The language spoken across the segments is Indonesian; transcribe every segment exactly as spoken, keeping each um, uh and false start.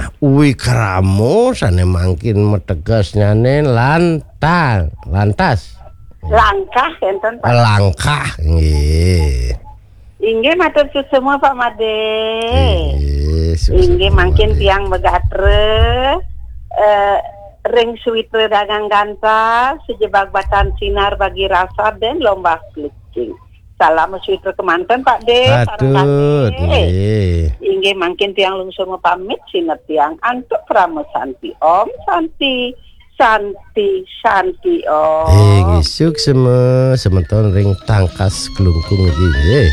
uwi kramo sane mangkin metegasnya nih lantas, lantas. Langkah enten Pak. Langkah nggih. Inggih matur semua Pak Made. Nggih, Inggih mangkin tiang megatre eh ring suwite dagang ganta sejebak batan sinar bagi rasa dan lomba clicing. Salam suwite kemanten Pak De. Aduh, nggih. Inggih mangkin tiang lungsur pamit sinet tiang antuk Pramo Santi Om Santi. Santi, Santi, oh. Eh, ngisuk semua semeton ring tangkas kelungkung iki.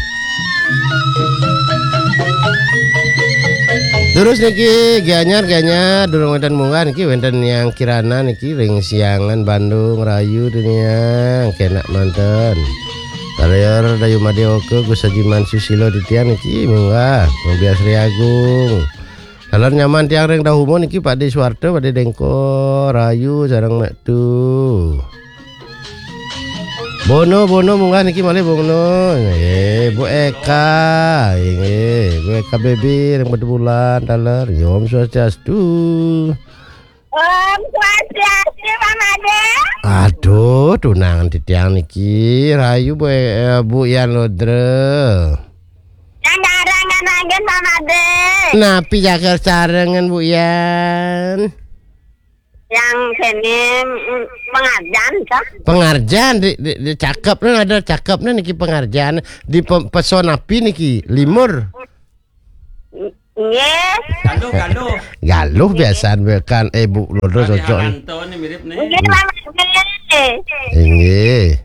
Terus niki ganyar ganyar durung wenten munggah niki wenten yang Kirana niki ring Siangan Bandung Rayu dunia kenak manten. Kalian Dayu Madioke Gus Hajiman Susilo di tiang niki munggah Mobias Riagung. Kalau nyaman tiang ring dahumo niki Pak De Suwarto, Pak De Dengko, Rayu sareng mek tu. Bono Bono munggah niki malih Bono. Eh Bu Eka, nggih, Bu Eka baby ring bulan daler. Om Swastiastu. Om Swastiastu Pak Made. Aduh, tunangan di tiang niki Rayu Bu eh, Bu Yan Lodre. Jangan Pak Made. Napi jaga sarengan Bu Yan. Yang sini pengajian kah? Pengarjaan di, di, di cakep nih ada cakep nih niki pengarjaan di pe, peson api niki limur. Yes. Galuh galuh. Galuh biasaan bekan eh Bu Lodro cocok. Ini mirip nih. Nggih Pak Made. Nggih.